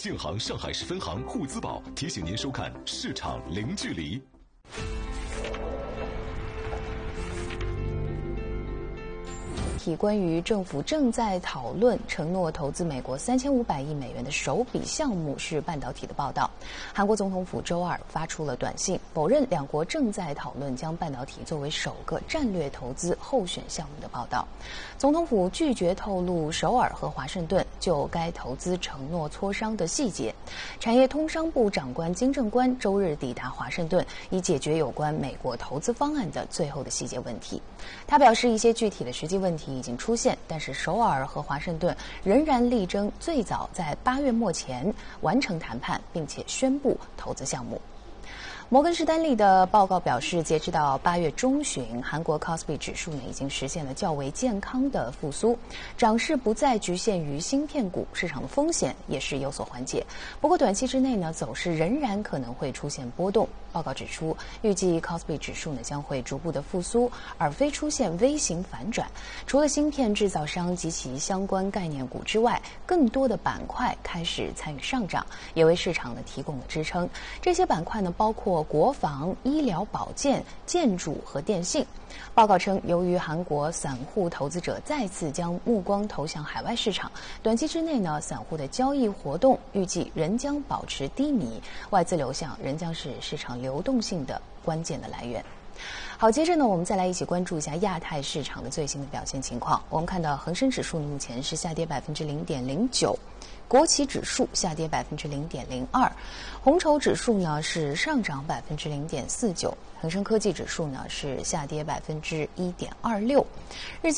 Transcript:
建行上海市分行沪资宝提醒您收看《市场零距离》。 关于政府正在讨论承诺投资美国3500亿美元的首笔项目是半导体的报道。韩国总统府周二发出了短信，否认两国正在讨论将半导体作为首个战略投资候选项目的报道。总统府拒绝透露首尔和华盛顿就该投资承诺磋商的细节。产业通商部长官金正官周日抵达华盛顿，以解决有关美国投资方案的最后的细节问题。他表示，一些具体的实际问题已经出现，但是首尔和华盛顿仍然力争最早在8月末前完成谈判，并且宣布投资项目。摩根士丹利的报告表示，截止到8月中旬，韩国 Kospi 指数已经实现了较为健康的复苏，涨势不再局限于芯片股，市场的风险也是有所缓解。不过短期之内走势仍然可能会出现波动。报告指出，预计 Kospi 指数将会逐步的复苏，而非出现 V 型反转。除了芯片制造商及其相关概念股之外，更多的板块开始参与上涨，也为市场提供了支撑。这些板块包括国防、医疗保健、建筑和电信。报告称，由于韩国散户投资者再次将目光投向海外市场，短期之内散户的交易活动预计仍将保持低迷，外资流向仍将是市场流动性的关键的来源。好，接着我们再来一起关注一下亚太市场的最新的表现情况。我们看到恒生指数目前是下跌0.09%，国企指数下跌0.02%，红筹指数是上涨0.49%，恒生科技指数是下跌1.26%。